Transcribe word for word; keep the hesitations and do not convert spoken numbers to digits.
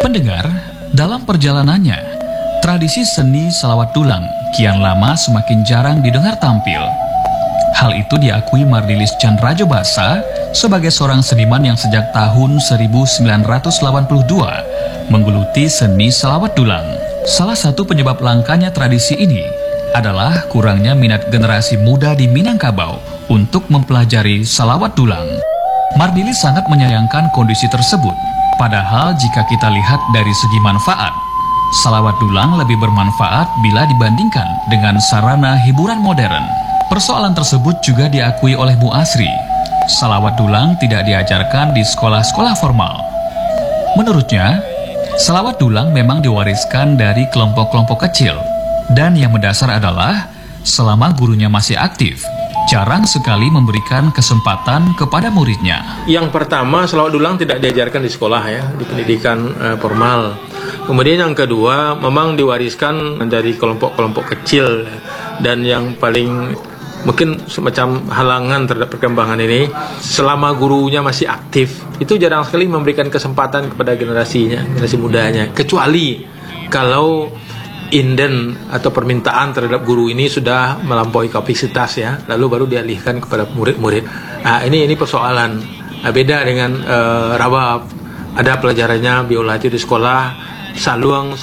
Pendengar, dalam perjalanannya, tradisi seni salawat dulang kian lama semakin jarang didengar tampil. Hal itu diakui Mardilis Tjandrajobasa sebagai seorang seniman yang sejak tahun seribu sembilan ratus delapan puluh dua menggeluti seni salawat dulang. Salah satu penyebab langkanya tradisi ini adalah kurangnya minat generasi muda di Minangkabau untuk mempelajari salawat dulang. Mardilis sangat menyayangkan kondisi tersebut. Padahal jika kita lihat dari segi manfaat, salawat dulang lebih bermanfaat bila dibandingkan dengan sarana hiburan modern. Persoalan tersebut juga diakui oleh Bu Asri. Salawat dulang tidak diajarkan di sekolah-sekolah formal. Menurutnya, salawat dulang memang diwariskan dari kelompok-kelompok kecil. Dan yang mendasar adalah, selama gurunya masih aktif, jarang sekali memberikan kesempatan kepada muridnya. Yang pertama, salawat dulang tidak diajarkan di sekolah ya, di pendidikan uh, formal. Kemudian yang kedua, memang diwariskan dari kelompok-kelompok kecil. Dan yang paling mungkin semacam halangan terhadap perkembangan ini, selama gurunya masih aktif, itu jarang sekali memberikan kesempatan kepada generasinya, generasi mudanya. Kecuali kalau inden atau permintaan terhadap guru ini sudah melampaui kapasitas ya, lalu baru dialihkan kepada murid-murid. Nah, ini ini persoalan. Nah, beda dengan uh, rawab, ada pelajarannya biola itu di sekolah, saluang